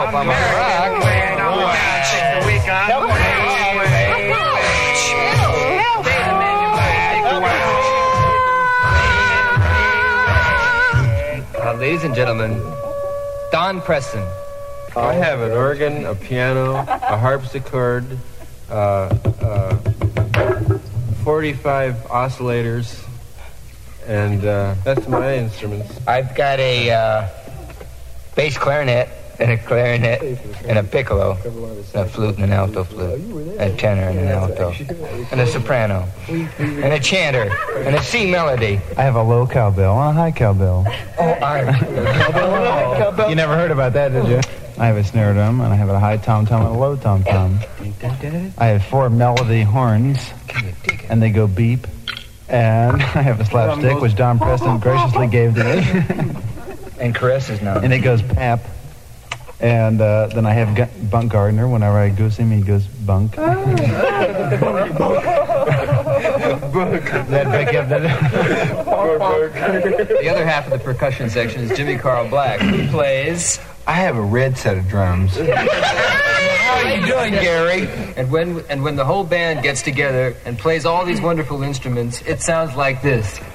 help. I'm on rock. Ladies and gentlemen, Don Preston. I have an organ, a piano, a harpsichord, 45 oscillators, and that's my instruments. I've got a bass clarinet and a clarinet and a piccolo, and a flute and an alto flute, and a tenor and an alto, and a soprano, and a chanter, and a C melody. I have a low cowbell and a high cowbell. Oh, You never heard about that, did you? I have a snare drum, and I have a high tom-tom and a low tom-tom. I have 4 melody horns, and they go beep. And I have a slapstick, which Don Preston graciously gave to me. And caresses now. And it goes pap. And then I have Bunk Gardner. Whenever I goose him, he goes bunk. That pick up The other half of the percussion section is Jimmy Carl Black, who plays... I have a red set of drums. How are you doing, Gary? And when the whole band gets together and plays all these wonderful instruments, it sounds like this.